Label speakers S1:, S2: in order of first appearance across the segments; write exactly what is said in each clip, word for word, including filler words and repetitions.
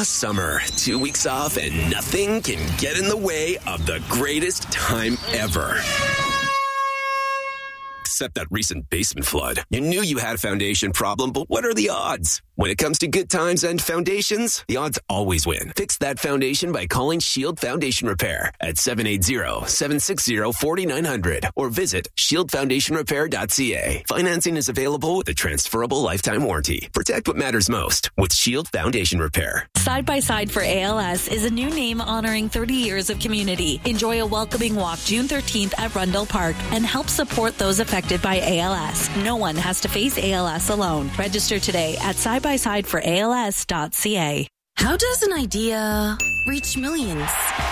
S1: summer. Two weeks off and nothing can get in the way of the greatest time ever. Except that recent basement flood. You knew you had a foundation problem, but what are the odds? When it comes to good times and foundations, the odds always win. Fix that foundation by calling Shield Foundation Repair at seven eight zero, seven six zero, four nine zero zero or visit shield foundation repair dot c a. Financing is available with a transferable lifetime warranty. Protect what matters most with Shield Foundation Repair.
S2: Side by Side for A L S is a new name honoring thirty years of community. Enjoy a welcoming walk June thirteenth at Rundle Park and help support those affected by A L S. No one has to face A L S alone. Register today at side by side for A L S dot c a.
S3: How does an idea reach millions?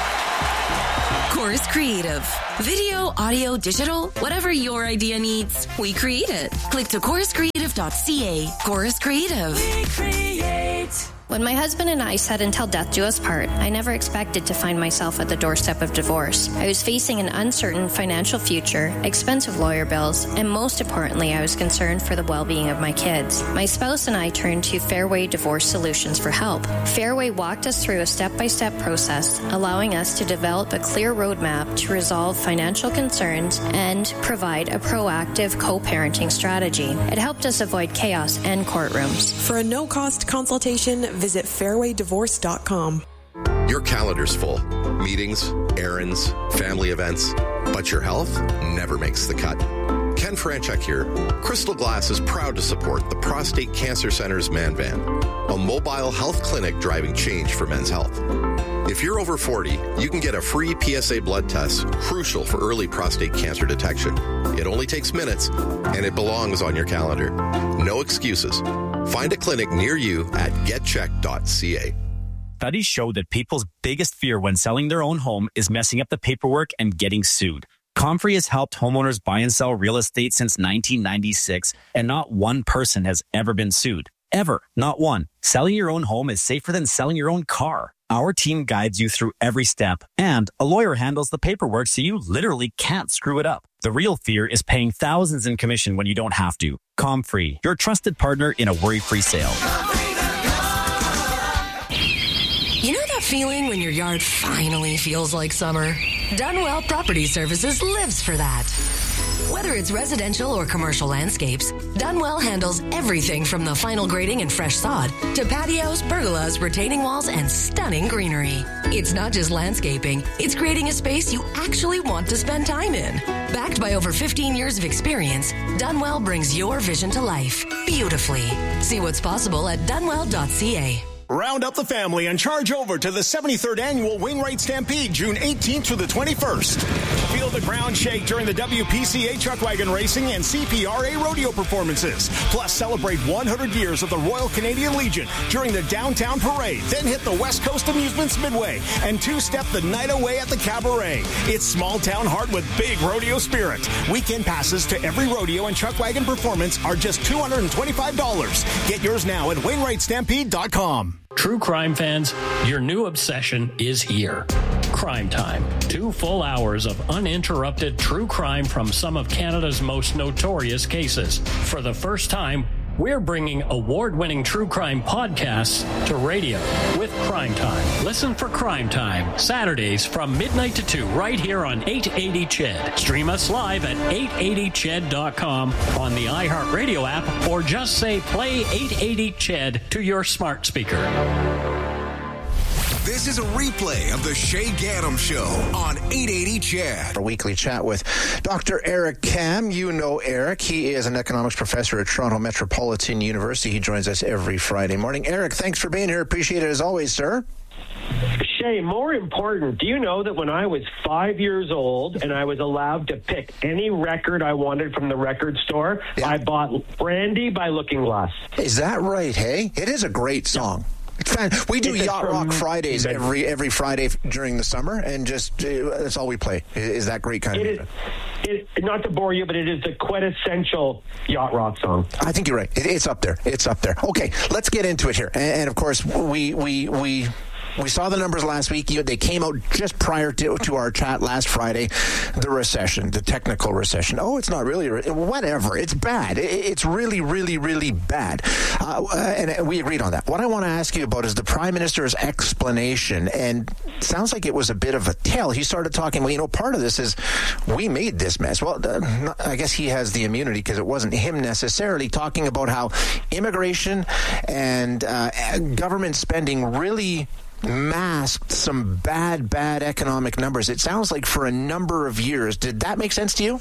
S3: Chorus Creative. Video, audio, digital, whatever your idea needs, we create it. Click to chorus creative dot c a. Chorus Creative.
S4: We create.
S5: When my husband and I said until death do us part, I never expected to find myself at the doorstep of divorce. I was facing an uncertain financial future, expensive lawyer bills, and most importantly, I was concerned for the well-being of my kids. My spouse and I turned to Fairway Divorce Solutions for help. Fairway walked us through a step-by-step process, allowing us to develop a clear roadmap to resolve financial concerns and provide a proactive co-parenting strategy. It helped us avoid chaos and courtrooms.
S6: For a no-cost consultation, visit fairway divorce dot com.
S7: Your calendar's full. Meetings, errands, family events. But your health never makes the cut. Ken Franchuk here. Crystal Glass is proud to support the Prostate Cancer Center's Man Van, a mobile health clinic driving change for men's health. If you're over forty, you can get a free P S A blood test, crucial for early prostate cancer detection. It only takes minutes, and it belongs on your calendar. No excuses. Find a clinic near you at get check dot c a.
S8: Studies show that people's biggest fear when selling their own home is messing up the paperwork and getting sued. Comfrey has helped homeowners buy and sell real estate since nineteen ninety-six, and not one person has ever been sued. Ever. Not one. Selling your own home is safer than selling your own car. Our team guides you through every step, and a lawyer handles the paperwork so you literally can't screw it up. The real fear is paying thousands in commission when you don't have to. Comfrey, your trusted partner in a worry-free sale.
S3: You know that feeling when your yard finally feels like summer? Dunwell Property Services lives for that. Whether it's residential or commercial landscapes, Dunwell handles everything from the final grading and fresh sod to patios, pergolas, retaining walls, and stunning greenery. It's not just landscaping, it's creating a space you actually want to spend time in. Backed by over fifteen years of experience, Dunwell brings your vision to life beautifully. See what's possible at dunwell dot c a.
S9: Round up the family and charge over to the seventy-third Annual Wainwright Stampede, June eighteenth through the twenty-first. Feel the ground shake during the W P C A Chuck Wagon Racing and C P R A rodeo performances. Plus, celebrate one hundred years of the Royal Canadian Legion during the Downtown Parade. Then hit the West Coast Amusements Midway and two-step the night away at the Cabaret. It's small town heart with big rodeo spirit. Weekend passes to every rodeo and Chuck Wagon performance are just two hundred twenty-five dollars. Get yours now at wainwright stampede dot com.
S10: True crime fans, your new obsession is here. Crime Time. Two full hours of uninterrupted true crime from some of Canada's most notorious cases. For the first time, we're bringing award-winning true crime podcasts to radio with Crime Time. Listen for Crime Time, Saturdays from midnight to two, right here on eight eighty C H E D. Stream us live at eight eighty C H E D dot com on the iHeartRadio app, or just say play eight eighty C H E D to your smart speaker.
S11: This is a replay of the Shay Gaddam Show on eight eighty C H E D.
S12: Our weekly chat with Doctor Eric Kam. You know Eric. He is an economics professor at Toronto Metropolitan University. He joins us every Friday morning. Eric, thanks for being here. Appreciate it as always, sir.
S13: Shay, more important, do you know that when I was five years old and I was allowed to pick any record I wanted from the record store, yeah. I bought Brandy by Looking Glass.
S12: Is that right, hey? It is a great song. Yeah. We do it's Yacht Rock Fridays every every Friday during the summer, and just uh, that's all we play. Is that great kind
S13: it
S12: of
S13: music? It, not to bore you, but it is the quintessential Yacht Rock song.
S12: I think you're right. It, it's up there. It's up there. Okay, let's get into it here. And, and of course, we we we we saw the numbers last week. You, they came out just prior to, to our chat last Friday. The recession, the technical recession. Oh, it's not really, a, whatever. It's bad. It, it's really, really, really bad. Uh, and we agreed on that. What I want to ask you about is the Prime Minister's explanation. And it sounds like it was a bit of a tell. He started talking, well, you know, part of this is we made this mess. Well, uh, I guess he has the immunity because it wasn't him necessarily, talking about how immigration and uh, government spending really masked some bad, bad economic numbers. It sounds like for a number of years. Did that make sense to you?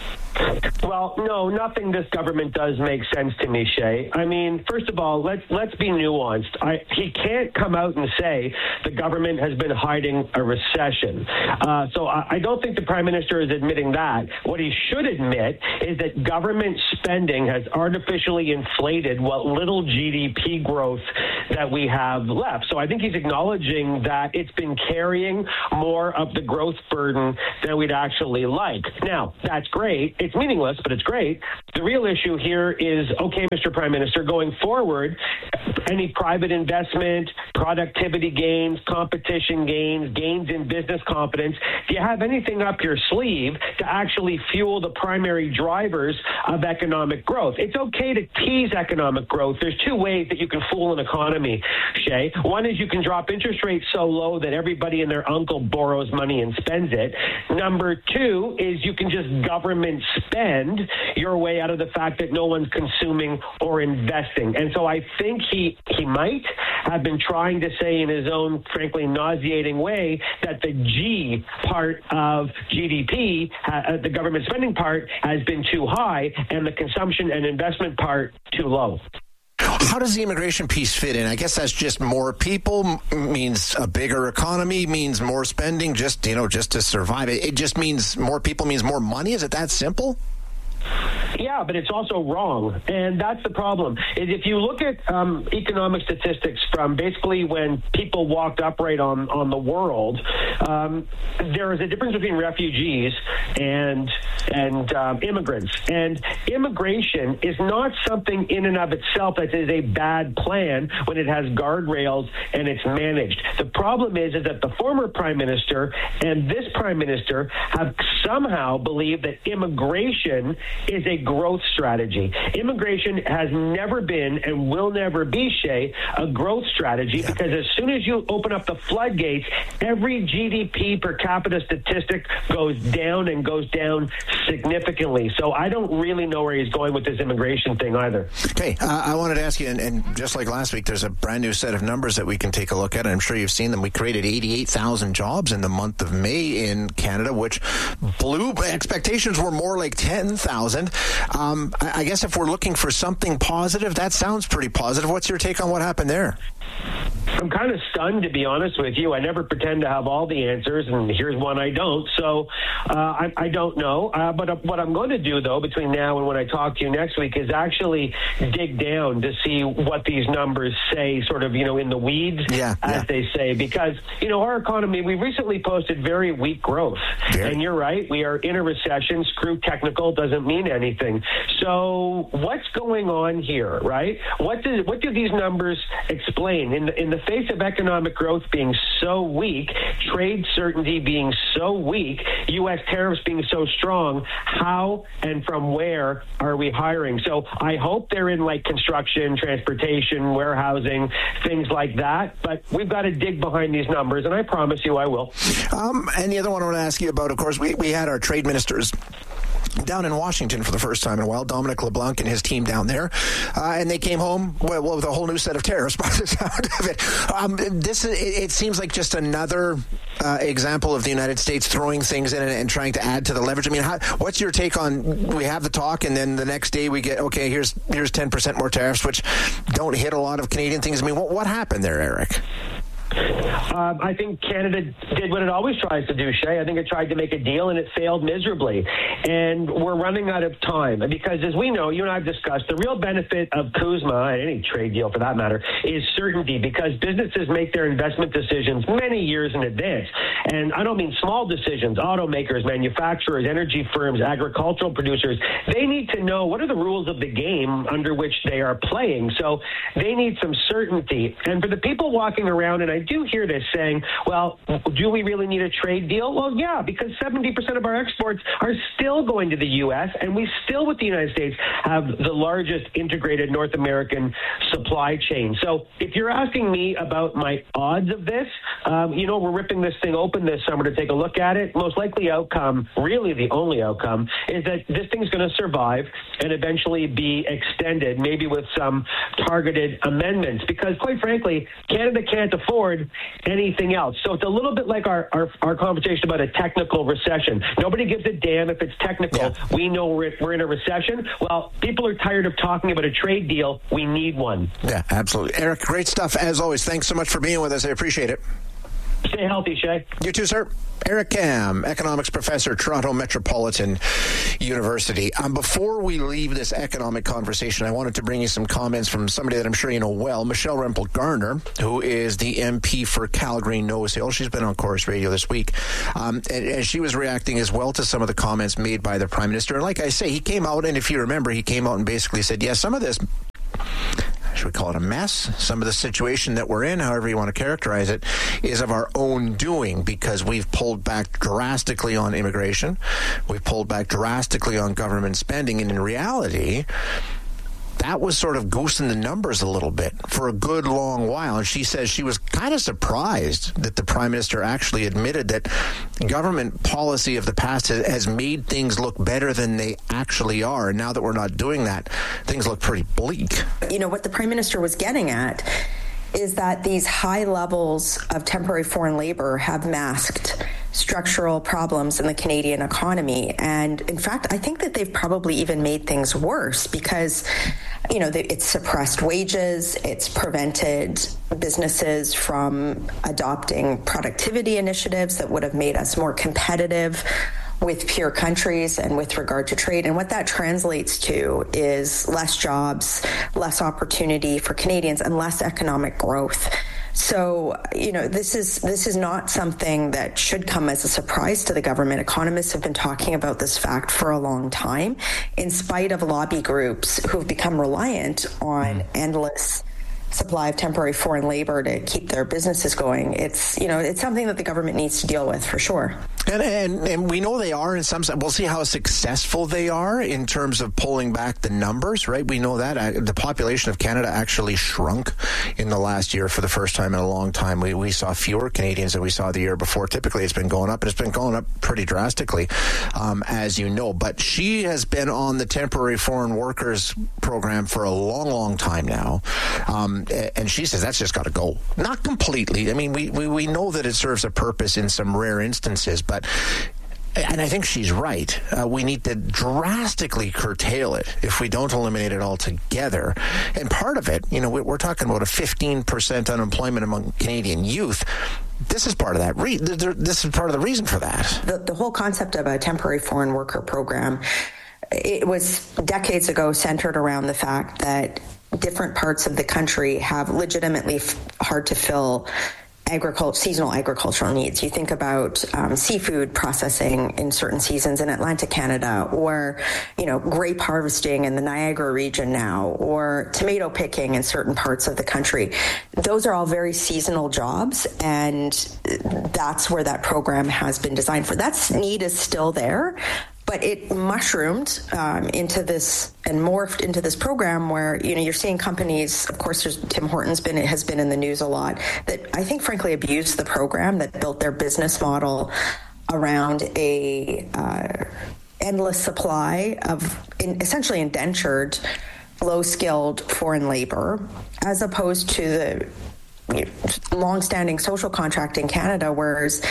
S13: Well, no, nothing this government does make sense to me, Shay. I mean, first of all, let's let's be nuanced. I, he can't come out and say the government has been hiding a recession. Uh, so I, I don't think the Prime Minister is admitting that. What he should admit is that government spending has artificially inflated what little G D P growth that we have left. So I think he's acknowledging that it's been carrying more of the growth burden than we'd actually like. Now, that's great. It's meaningless, but it's great. The real issue here is, okay, Mister Prime Minister, going forward, any private investment, productivity gains, competition gains, gains in business confidence, do you have anything up your sleeve to actually fuel the primary drivers of economic growth? It's okay to tease economic growth. There's two ways that you can fool an economy, Shay. One is you can drop interest rates so low that everybody and their uncle borrows money and spends it. Number two is you can just government spend your way out of the fact that no one's consuming or investing. And so I think he he might have been trying to say in his own, frankly, nauseating way that the G part of G D P, uh, the government spending part, has been too high and the consumption and investment part too low.
S12: How does the immigration piece fit in? I guess that's just more people, means a bigger economy, means more spending, just, you know, just to survive. It, it just means more people means more money. Is it that simple?
S13: Yeah, but it's also wrong. And that's the problem. Is if you look at um, economic statistics from basically when people walked upright on, on the world, um, there is a difference between refugees and and um, immigrants. And immigration is not something in and of itself that is a bad plan when it has guardrails and it's managed. The problem is, is that the former Prime Minister and this Prime Minister have somehow believed that immigration is a growth strategy. Immigration has never been and will never be, Shay, a growth strategy, yeah. because as soon as you open up the floodgates, every G D P per capita statistic goes down and goes down significantly. So I don't really know where he's going with this immigration thing either.
S12: Okay, uh, I wanted to ask you, and, and just like last week, there's a brand new set of numbers that we can take a look at, and I'm sure you've seen them. We created eighty-eight thousand jobs in the month of May in Canada, which blew expectations were more like ten thousand. Um, I, I guess if we're looking for something positive, that sounds pretty positive. What's your take on what happened there?
S13: I'm kind of stunned, to be honest with you. I never pretend to have all the answers, and here's one I don't. So uh, I, I don't know. Uh, but uh, what I'm going to do, though, between now and when I talk to you next week is actually dig down to see what these numbers say, sort of, you know, in the weeds,
S12: yeah,
S13: as
S12: yeah.
S13: they say. Because, you know, our economy, we recently posted very weak growth. Yeah. And you're right, we are in a recession. Screw technical, doesn't mean anything. So what's going on here, right? What do, what do these numbers explain? In the, in the face of economic growth being so weak, trade certainty being so weak, U S tariffs being so strong, how and from where are we hiring? So I hope they're in like construction, transportation, warehousing, things like that. But we've got to dig behind these numbers, and I promise you I will.
S12: Um, and the other one I want to ask you about, of course, we, we had our trade ministers down in Washington for the first time in a while, Dominic LeBlanc and his team down there, uh, and they came home well, well with a whole new set of tariffs by the sound of it. Um, this it, it seems like just another uh, example of the United States throwing things in and, and trying to add to the leverage. I mean, how, what's your take on, we have the talk and then the next day we get, okay, here's here's ten percent more tariffs, which don't hit a lot of Canadian things. I mean, what, what happened there, Eric?
S13: Um, I think Canada did what it always tries to do, Shay. I think it tried to make a deal, and it failed miserably. And we're running out of time. Because as we know, you and I have discussed, the real benefit of CUSMA, and any trade deal for that matter, is certainty, because businesses make their investment decisions many years in advance. And I don't mean small decisions. Automakers, manufacturers, energy firms, agricultural producers, they need to know what are the rules of the game under which they are playing. So they need some certainty. And for the people walking around, and I do hear this saying, well, do we really need a trade deal? Well, yeah, because seventy percent of our exports are still going to the U S, and we still, with the United States, have the largest integrated North American supply chain. So if you're asking me about my odds of this, um, you know, we're ripping this thing open this summer to take a look at it. Most likely outcome, really the only outcome, is that this thing's going to survive and eventually be extended, maybe with some targeted amendments, because quite frankly, Canada can't afford anything else. So it's a little bit like our, our, our conversation about a technical recession. Nobody gives a damn if it's technical. Yeah. We know we're, we're in a recession. Well, people are tired of talking about a trade deal. We need one.
S12: Yeah, absolutely. Eric, great stuff as always. Thanks so much for being with us. I appreciate it.
S13: Stay healthy, Shay.
S12: You too, sir. Eric Kam, economics professor, Toronto Metropolitan University. Um, before we leave this economic conversation, I wanted to bring you some comments from somebody that I'm sure you know well, Michelle Rempel-Garner, who is the M P for Calgary Nose Hill. She's been on Chorus Radio this week. Um, and, and she was reacting as well to some of the comments made by the Prime Minister. And like I say, he came out, and if you remember, he came out and basically said, yeah, some of this... should we call it a mess? Some of the situation that we're in, however you want to characterize it, is of our own doing, because we've pulled back drastically on immigration. We've pulled back drastically on government spending. And in reality, that was sort of goosing the numbers a little bit for a good long while. And she says she was kind of surprised that the Prime Minister actually admitted that government policy of the past has, has made things look better than they actually are. And now that we're not doing that, things look pretty bleak.
S14: You know, what the Prime Minister was getting at is that these high levels of temporary foreign labor have masked structural problems in the Canadian economy. And in fact, I think that they've probably even made things worse because, you know, it's suppressed wages, it's prevented businesses from adopting productivity initiatives that would have made us more competitive with peer countries and with regard to trade. And what that translates to is less jobs, less opportunity for Canadians, and less economic growth. So, you know, this is this is not something that should come as a surprise to the government. Economists have been talking about this fact for a long time, in spite of lobby groups who have become reliant on endless supply of temporary foreign labor to keep their businesses going. It's, you know, it's something that the government needs to deal with for sure.
S12: And, and and we know they are in some. We'll see how successful they are in terms of pulling back the numbers, right? We know that uh, the population of Canada actually shrunk in the last year for the first time in a long time. We we saw fewer Canadians than we saw the year before. Typically, it's been going up, and it's been going up pretty drastically, um, as you know. But she has been on the temporary foreign workers program for a long, long time now, um, and she says that's just got to go. Not completely. I mean, we, we we know that it serves a purpose in some rare instances, but. And I think she's right. Uh, we need to drastically curtail it if we don't eliminate it altogether. And part of it, you know, we're talking about a fifteen percent unemployment among Canadian youth. This is part of that. Re- this is part of the reason for that.
S14: The, the whole concept of a temporary foreign worker program, it was decades ago centered around the fact that different parts of the country have legitimately f- hard to fill Agriculture, seasonal agricultural needs. You think about um, seafood processing in certain seasons in Atlantic Canada, or, you know, grape harvesting in the Niagara region now, or tomato picking in certain parts of the country. Those are all very seasonal jobs, and that's where that program has been designed for. That need is still there, but it mushroomed um, into this and morphed into this program where, you know, you're seeing companies, of course, there's Tim Hortons been, it has been in the news a lot, that I think frankly abused the program, that built their business model around a uh, endless supply of in, essentially indentured, low-skilled foreign labor, as opposed to the you know, long-standing social contract in Canada, whereas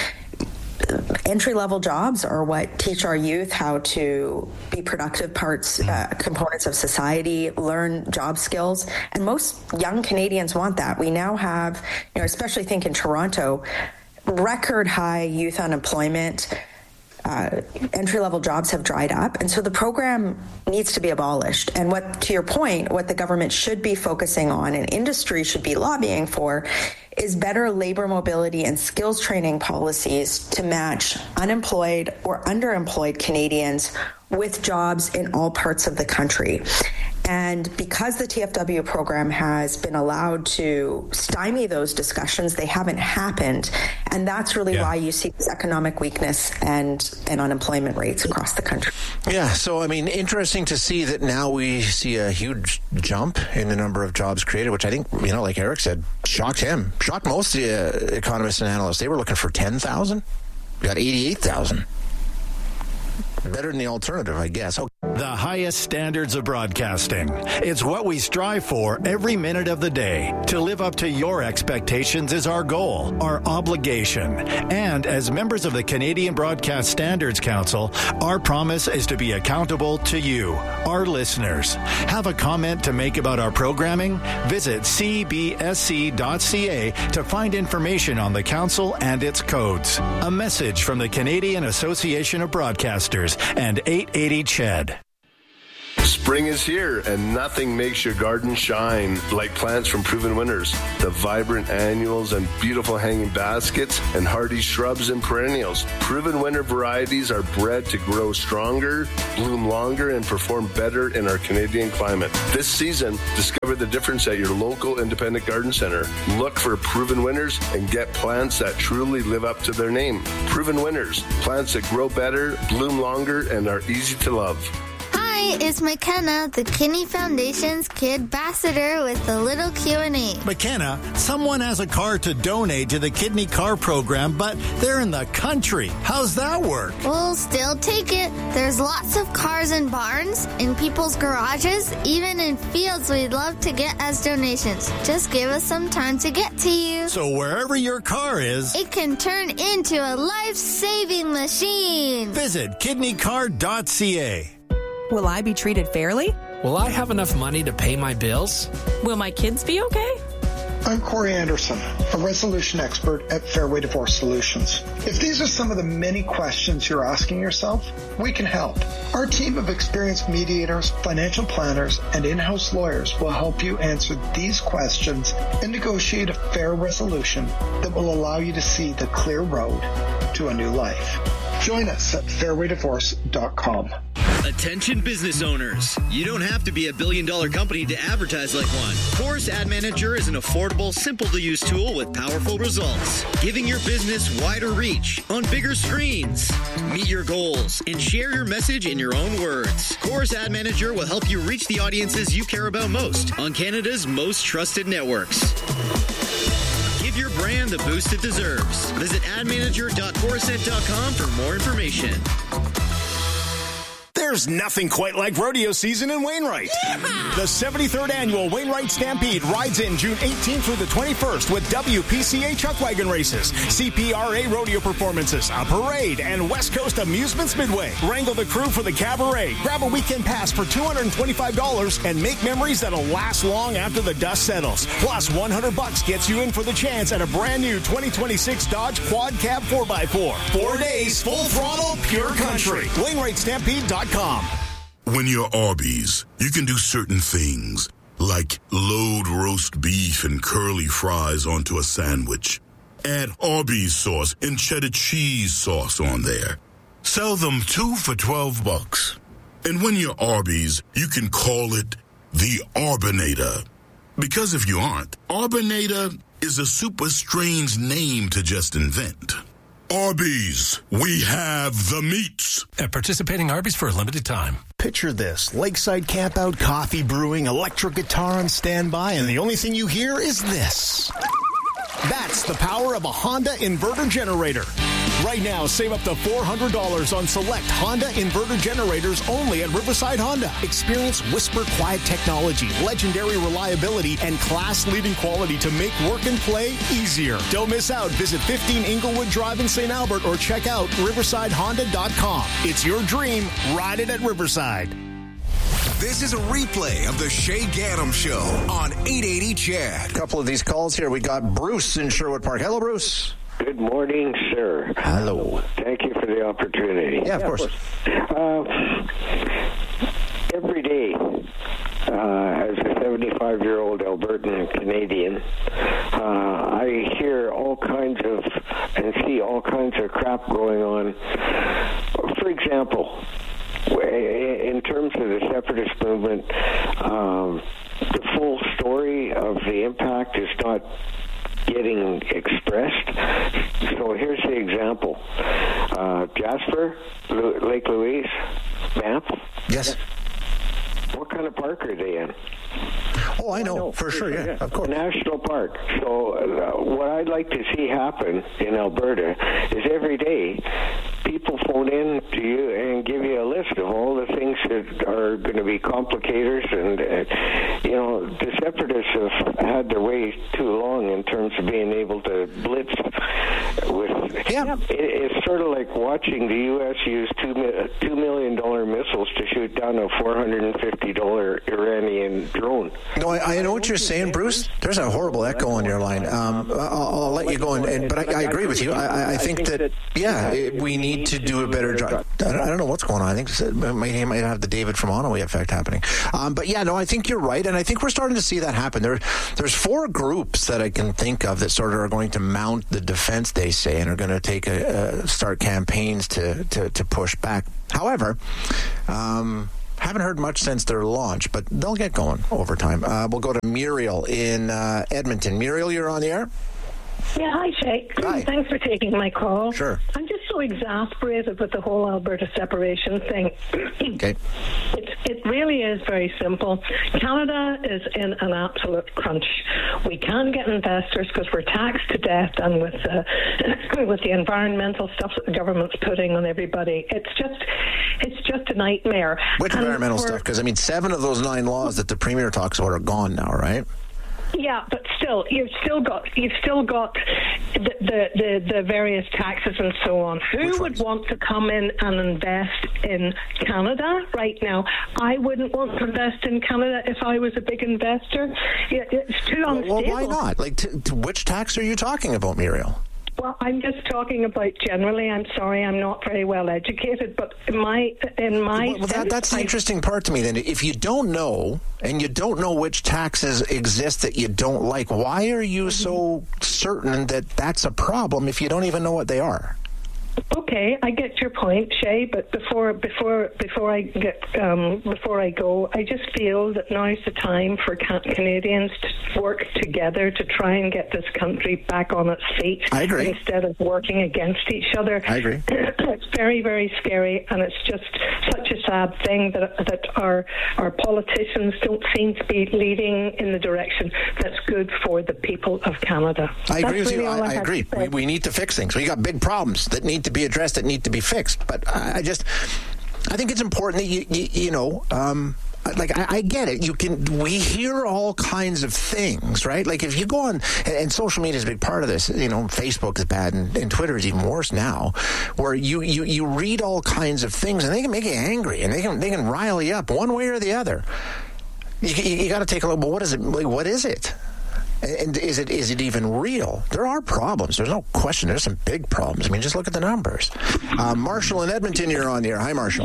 S14: entry-level jobs are what teach our youth how to be productive parts, uh, components of society, learn job skills. And most young Canadians want that. We now have, you know, especially think in Toronto, record high youth unemployment. Uh, entry-level jobs have dried up. And so the program needs to be abolished. And what, to your point, what the government should be focusing on and industry should be lobbying for is better labor mobility and skills training policies to match unemployed or underemployed Canadians with jobs in all parts of the country. And because the T F W program has been allowed to stymie those discussions, they haven't happened. And that's really yeah. why you see this economic weakness and, and unemployment rates across the country.
S12: Yeah, so, I mean, interesting to see that now we see a huge jump in the number of jobs created, which I think, you know, like Eric said, shocked him, shocked most of the uh, economists and analysts. They were looking for ten thousand. We got eighty-eight thousand. Better than the alternative, I guess. Okay.
S9: The highest standards of broadcasting. It's what we strive for every minute of the day. To live up to your expectations is our goal, our obligation. And as members of the Canadian Broadcast Standards Council, our promise is to be accountable to you, our listeners. Have a comment to make about our programming? Visit c b s c dot c a to find information on the council and its codes. A message from the Canadian Association of Broadcasters and eight eighty C H E D.
S15: Spring is here, and nothing makes your garden shine like plants from Proven Winners. The vibrant annuals and beautiful hanging baskets and hardy shrubs and perennials. Proven Winner varieties are bred to grow stronger, bloom longer, and perform better in our Canadian climate. This season, discover the difference at your local independent garden center. Look for Proven Winners and get plants that truly live up to their name. Proven Winners, plants that grow better, bloom longer, and are easy to love.
S16: Hi, it's McKenna, the Kidney Foundation's Kid Ambassador with a little Q and A.
S9: McKenna, someone has a car to donate to the Kidney Car Program, but they're in the country. How's that work?
S16: We'll still take it. There's lots of cars in barns, in people's garages, even in fields we'd love to get as donations. Just give us some time to get to you.
S9: So wherever your car is,
S16: it can turn into a life-saving machine.
S9: Visit kidney car dot c a.
S6: Will I be treated fairly?
S17: Will I have enough money to pay my bills?
S6: Will my kids be okay?
S18: I'm Corey Anderson, a resolution expert at Fairway Divorce Solutions. If these are some of the many questions you're asking yourself, we can help. Our team of experienced mediators, financial planners, and in-house lawyers will help you answer these questions and negotiate a fair resolution that will allow you to see the clear road to a new life. Join us at fairway divorce dot com.
S19: Attention business owners. You don't have to be a billion dollar company to advertise like one. Chorus Ad Manager is an affordable, simple to use tool with powerful results, giving your business wider reach on bigger screens. Meet your goals and share your message in your own words. Chorus Ad Manager will help you reach the audiences you care about most on Canada's most trusted networks. Give your brand the boost it deserves. Visit ad manager dot chorusnet dot com for more information.
S9: There's nothing quite like rodeo season in Wainwright. Yeah! The seventy-third Annual Wainwright Stampede rides in June eighteenth through the twenty-first with W P C A chuck wagon races, C P R A rodeo performances, a parade, and West Coast Amusements Midway. Wrangle the crew for the cabaret, grab a weekend pass for two hundred twenty-five dollars, and make memories that'll last long after the dust settles. Plus, one hundred bucks gets you in for the chance at a brand new twenty twenty-six Dodge Quad Cab four by four. Four days, full throttle, pure country. Wainwright Stampede dot com.
S20: When you're Arby's, you can do certain things, like load roast beef and curly fries onto a sandwich. Add Arby's sauce and cheddar cheese sauce on there. Sell them two for twelve bucks. And when you're Arby's, you can call it the Arbinator. Because if you aren't, Arbinator is a super strange name to just invent. Arby's, we have the meats.
S21: At participating Arby's for a limited time.
S9: Picture this, lakeside campout, coffee brewing, electric guitar on standby, and the only thing you hear is this. That's the power of a Honda inverter generator. Right now, save up to four hundred dollars on select Honda inverter generators only at Riverside Honda. Experience whisper quiet technology, legendary reliability, and class-leading quality to make work and play easier. Don't miss out. Visit fifteen Inglewood Drive in Saint Albert or check out riverside honda dot com. It's your dream. Ride it at Riverside.
S11: This is a replay of the Shay Gaddam Show on eight eighty C H E D.
S12: A couple of these calls here. We got Bruce in Sherwood Park. Hello, Bruce.
S22: Good morning, sir.
S12: Hello.
S22: Thank you for the opportunity.
S12: Yeah, of yeah, course. Of course.
S22: Uh, every day, uh, as a seventy-five-year-old Albertan Canadian, uh, I hear all kinds of and see all kinds of crap going on. For example, in terms of the separatist movement, um, the full story of the impact is not getting expressed. So here's the example. Uh, Jasper, Lu- Lake Louise, Banff.
S12: Yes.
S22: What kind of park are they in?
S12: Oh, I know, oh, I know for, for sure, sure, yeah, of course.
S22: National park. So uh, what I'd like to see happen in Alberta is every day people phone in to you and give you a list of all the things that are going to be complicators, and uh, you know, the separatists have had their way too long in terms of being able to blitz with.
S12: Yeah.
S22: It, it's sort of like watching the U S use two two million dollar missiles to shoot down a four hundred and fifty dollar Iranian drone.
S12: No, I, I know what you're saying, Bruce. There's a horrible echo on your line. Um, I'll, I'll let you go, and, and but I, I agree with you. I, I think that yeah, it, we need to do a better job. I don't, I don't know what's going on. I think it might, he might have the David from Onaway effect happening. Um, but yeah, no, I think you're right, and I think we're starting to see that happen. There, there's four groups that I can think of that sort of are going to mount the defense, they say, and are going to take a, a start campaigns to, to to push back. However, um, haven't heard much since their launch, but they'll get going over time. Uh, we'll go to Muriel in uh, Edmonton. Muriel, you're on the air.
S1: Yeah, hi, Shay.
S12: Hi.
S1: Thanks for taking my call.
S12: Sure.
S1: I'm just so exasperated with the whole Alberta separation thing.
S12: Okay.
S1: It, it really is very simple. Canada is in an absolute crunch. We can't get investors because we're taxed to death, and with the, with the environmental stuff that the government's putting on everybody, it's just it's just a nightmare.
S12: Which
S1: and
S12: environmental
S1: for,
S12: stuff? Because, I mean, seven of those nine laws that the Premier talks about are gone now, right?
S1: Yeah, but still, you've still got you've still got the the, the, the various taxes and so on. Who would want to come in and invest in Canada right now? I wouldn't want to invest in Canada if I was a big investor. It's too unstable.
S12: Well, why not? Like, t- t- which tax are you talking about, Muriel?
S1: Well, I'm just talking about generally. I'm sorry, I'm not very well educated, but in my in my
S12: well, well, that, that's the
S1: I,
S12: interesting part to me. Then, if you don't know and you don't know which taxes exist that you don't like, why are you mm-hmm. so certain that that's a problem if you don't even know what they are?
S1: Okay, I get your point, Shay. But before before before I get um, before I go, I just feel that now's the time for can- Canadians to work together to try and get this country back on its feet.
S12: I agree.
S1: Instead of working against each other.
S12: I agree.
S1: It's very very scary, and it's just such a sad thing that that our our politicians don't seem to be leading in the direction that's good for the people of Canada.
S12: I agree
S1: that's
S12: with
S1: really
S12: you. I, I agree. We, we need to fix things. We got big problems that need to be addressed, that need to be fixed. But I, I just, I think it's important that you, you, you know, um, like I, I get it. You can. We hear all kinds of things, right? Like if you go on, and, and social media is a big part of this. You know, Facebook is bad, and, and Twitter is even worse now, where you, you, you read all kinds of things, and they can make you angry, and they can they can rile you up one way or the other. You, you, you got to take a look. But what is it? Like, what is it? And is it is it even real? There are problems. There's no question. There's some big problems. I mean, just look at the numbers. Uh, Marshall in Edmonton, you're on the air. Hi, Marshall.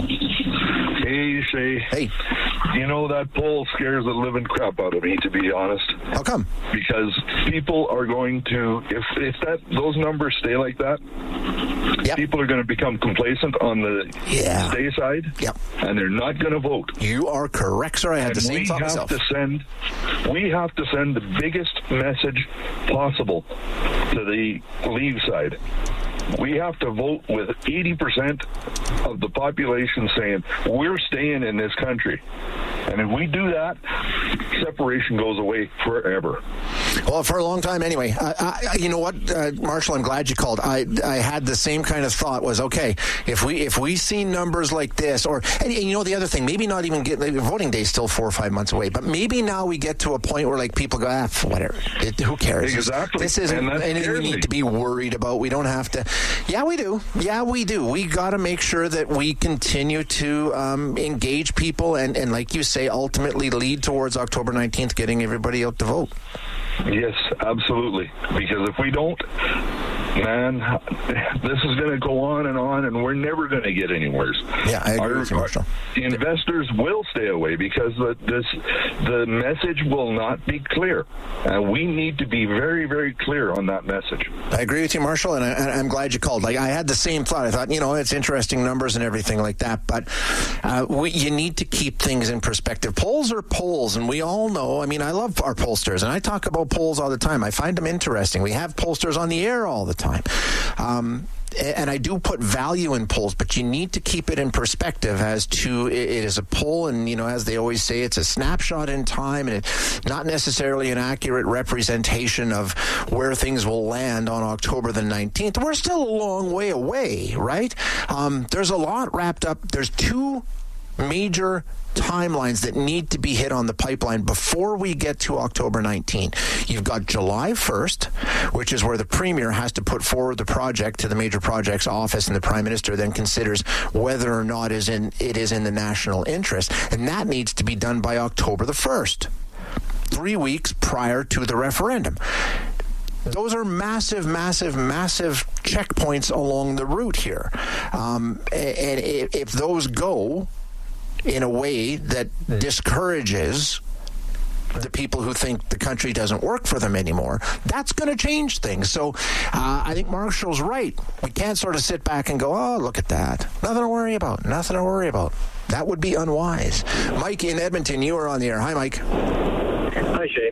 S2: Hey, Shay.
S12: Hey.
S2: You know, that poll scares the living crap out of me, to be honest.
S12: How come?
S2: Because people are going to, if if that those numbers stay like that, yep. people are going to become complacent on the
S12: yeah.
S2: stay side,
S12: yep.
S2: and they're not going to vote.
S12: You are correct, sir. I had
S2: and
S12: the same
S2: we
S12: thought
S2: have
S12: myself.
S2: To send, we have to send the biggest message possible to the Leave side. We have to vote with eighty percent of the population saying, we're staying in this country. And if we do that, separation goes away forever.
S12: Well, for a long time anyway. Uh, I, you know what, uh, Marshall, I'm glad you called. I I had the same kind of thought was, okay, if we if we see numbers like this, or, and, and you know the other thing, maybe not even get, like, voting day is still four or five months away, but maybe now we get to a point where like people go, ah, whatever, it, who cares?
S2: Exactly.
S12: This isn't anything we need to be worried about. We don't have to. Yeah, we do. Yeah, we do. We got to make sure that we continue to um, engage people and, and, like you say, ultimately lead towards October nineteenth, getting everybody out to vote.
S2: Yes, absolutely. Because if we don't, man, this is going to go on and on, and we're never going to get anywhere.
S12: Yeah, I agree
S2: our,
S12: with you, Marshall.
S2: Investors will stay away because the, this the message will not be clear. Uh, we need to be very, very clear on that message.
S12: I agree with you, Marshall, and, I, and I'm glad you called. Like I had the same thought. I thought, you know, it's interesting numbers and everything like that, but uh, we, you need to keep things in perspective. Polls are polls, and we all know. I mean, I love our pollsters, and I talk about polls all the time. I find them interesting. We have pollsters on the air all the time. Um, and I do put value in polls, but you need to keep it in perspective as to it is a poll, and, you know, as they always say, it's a snapshot in time, and it's not necessarily an accurate representation of where things will land on October the nineteenth. We're still a long way away, right? Um, there's a lot wrapped up. There's two major timelines that need to be hit on the pipeline before we get to October nineteenth. You've got July first, which is where the Premier has to put forward the project to the Major Projects Office, and the Prime Minister then considers whether or not is in, it is in the national interest. And that needs to be done by October the first, three weeks prior to the referendum. Those are massive, massive, massive checkpoints along the route here. Um, and if those go in a way that discourages the people who think the country doesn't work for them anymore, that's going to change things. So uh, I think Marshall's right. We can't sort of sit back and go, oh, look at that. Nothing to worry about. Nothing to worry about. That would be unwise. Mike in Edmonton, you are on the air. Hi, Mike.
S4: Hi, Shay.